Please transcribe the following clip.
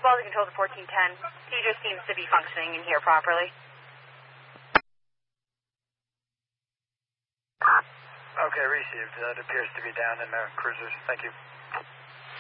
Quality control to 1410. Teacher seems to be functioning in here properly. Okay, received. It appears to be down in the cruisers. Thank you.